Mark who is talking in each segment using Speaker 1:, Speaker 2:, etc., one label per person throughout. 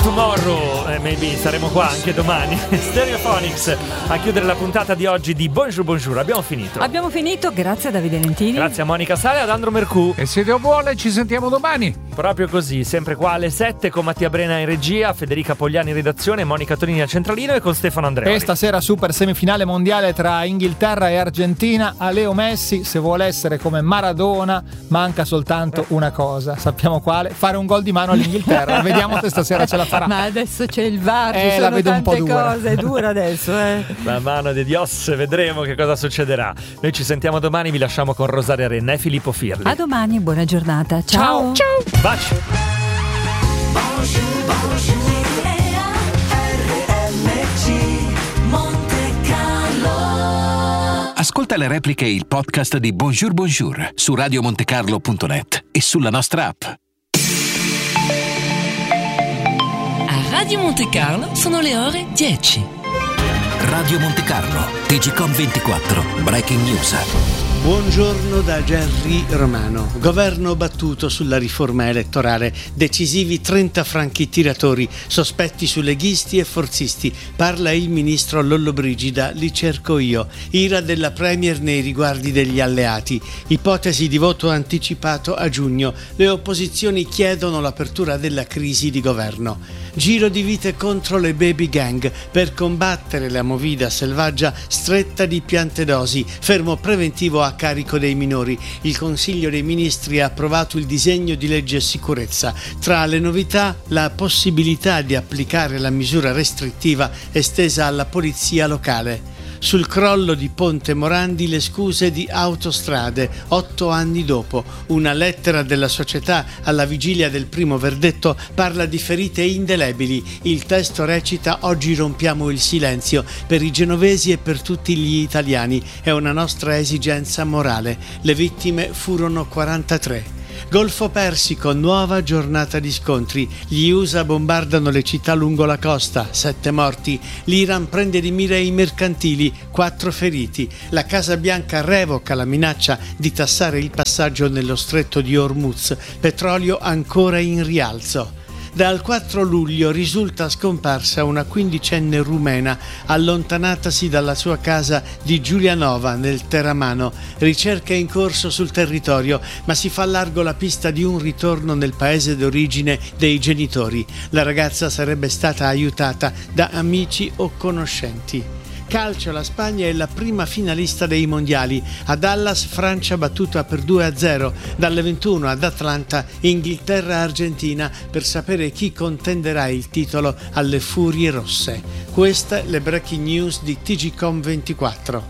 Speaker 1: tomorrow, maybe saremo qua anche domani. Stereophonics a chiudere la puntata di oggi di Bonjour Bonjour. Abbiamo finito, grazie a Davide Lentini, grazie a Monica Sale e ad Andro Mercù.
Speaker 2: E se Dio vuole ci sentiamo domani.
Speaker 1: Proprio così, sempre qua alle 7 con Mattia Brena in regia, Federica Pogliani in redazione, Monica Tonini al centralino e con Stefano Andreoli.
Speaker 3: E stasera super semifinale mondiale tra Inghilterra e Argentina. A Leo Messi, se vuole essere come Maradona, manca soltanto una cosa, sappiamo quale: fare un gol di mano all'Inghilterra. Vediamo se stasera ce la farà.
Speaker 4: Ma adesso c'è il VAR, ci sono
Speaker 3: la vedo un po'
Speaker 4: tante
Speaker 3: dura.
Speaker 4: cose, è dura adesso.
Speaker 1: La mano di Dios, vedremo che cosa succederà. Noi ci sentiamo domani, vi lasciamo con Rosaria Renna e Filippo Firli.
Speaker 4: A domani, buona giornata. Ciao.
Speaker 1: Baci.
Speaker 5: Ascolta le repliche e il podcast di Bonjour Bonjour su radiomontecarlo.net e sulla nostra app.
Speaker 6: A Radio Monte Carlo sono le ore 10.
Speaker 5: Radio Monte Carlo, TGcom 24, Breaking News.
Speaker 7: Buongiorno da Gerry Romano. Governo battuto sulla riforma elettorale. Decisivi 30 franchi tiratori, sospetti su leghisti e forzisti. Parla il ministro Lollobrigida, li cerco io. Ira della Premier nei riguardi degli alleati. Ipotesi di voto anticipato a giugno. Le opposizioni chiedono l'apertura della crisi di governo. Giro di vite contro le baby gang. Per combattere la movida selvaggia, stretta di piantedosi. Fermo preventivo a carico dei minori. Il Consiglio dei Ministri ha approvato il disegno di legge sicurezza. Tra le novità, la possibilità di applicare la misura restrittiva estesa alla polizia locale. Sul crollo di Ponte Morandi le scuse di Autostrade, 8 anni dopo. Una lettera della società alla vigilia del primo verdetto parla di ferite indelebili. Il testo recita: oggi rompiamo il silenzio per i genovesi e per tutti gli italiani. È una nostra esigenza morale. Le vittime furono 43. Golfo Persico, nuova giornata di scontri. Gli USA bombardano le città lungo la costa, 7 morti. L'Iran prende di mira i mercantili, 4 feriti. La Casa Bianca revoca la minaccia di tassare il passaggio nello stretto di Hormuz, petrolio ancora in rialzo. Dal 4 luglio risulta scomparsa una 15enne rumena allontanatasi dalla sua casa di Giulianova nel Teramano. Ricerca in corso sul territorio, ma si fa largo la pista di un ritorno nel paese d'origine dei genitori. La ragazza sarebbe stata aiutata da amici o conoscenti. Calcio, la Spagna è la prima finalista dei mondiali. A Dallas Francia battuta per 2-0. Dalle 21 ad Atlanta Inghilterra-Argentina per sapere chi contenderà il titolo alle Furie Rosse. Queste le breaking news di TGcom 24.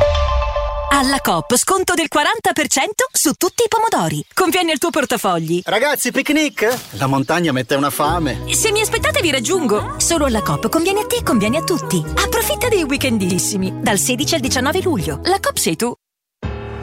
Speaker 6: Alla Coop sconto del 40% su tutti i pomodori. Conviene il tuo portafogli.
Speaker 8: Ragazzi, picnic? La montagna mette una fame.
Speaker 6: Se mi aspettate vi raggiungo. Solo alla Coop conviene a te e conviene a tutti. Approfitta dei weekendissimi dal 16 al 19 luglio. La Coop sei tu.